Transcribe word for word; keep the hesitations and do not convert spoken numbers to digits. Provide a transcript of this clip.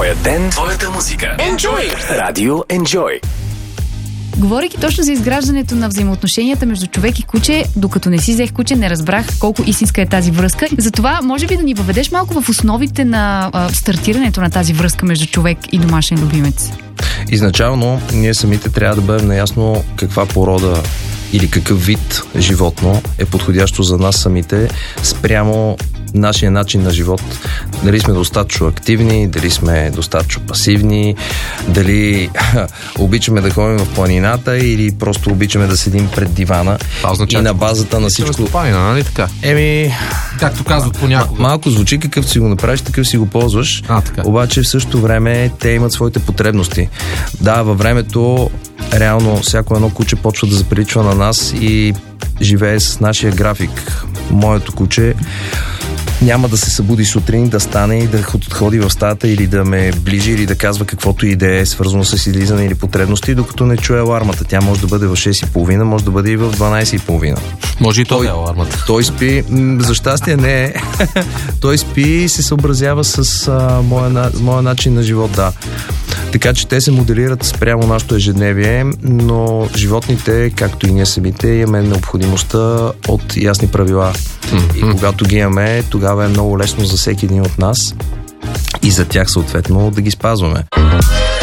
Твоя ден, твоята музика. Enjoy! Радио Enjoy. Говорейки точно за изграждането на взаимоотношенията между човек и куче, докато не си взех куче, не разбрах колко истинска е тази връзка. Затова, може би да ни въведеш малко в основите на а, стартирането на тази връзка между човек и домашен любимец. Изначално ние самите трябва да бъдем наясно каква порода или какъв вид животно е подходящо за нас самите спрямо нашия начин на живот. Дали сме достатъчно активни, дали сме достатъчно пасивни, дали обичаме да ходим в планината или просто обичаме да седим пред дивана и на базата на всичко... Стопанина, нали така? Еми... Както казват понякога. Малко звучи, какъв си го направиш, такъв си го ползваш. А, така. Обаче в същото време те имат своите потребности. Да, във времето реално всяко едно куче почва да заприличва на нас и живее с нашия график. Моето куче няма да се събуди сутрин, да стане и да ходи в стаята или да ме ближи или да казва каквото и да е свързано с излизане или потребности, докато не чуе алармата. Тя може да бъде в шест и половина, може да бъде и в дванайсет и половина. Може и той е алармата. Той спи, за щастие не е. Той спи и се съобразява с а, моя, моя начин на живот, да. Така че те се моделират спрямо нашето ежедневие, но животните, както и ние самите, имаме необходимостта от ясни правила. Mm-hmm. И когато ги имаме, тогава е много лесно за всеки един от нас и за тях съответно да ги спазваме.